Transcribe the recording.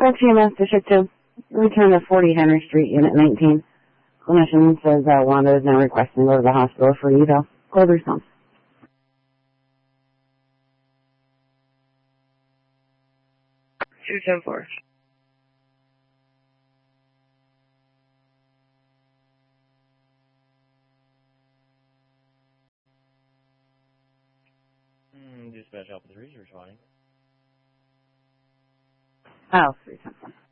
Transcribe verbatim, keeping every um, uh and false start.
Dispatch E M S District two. Return to forty Henry Street, Unit nineteen. Clinician says that Wanda is now requesting to go to the hospital for eval. Cold response. two ten four. Mm, dispatch Alpha three is responding. Oh, three ten four.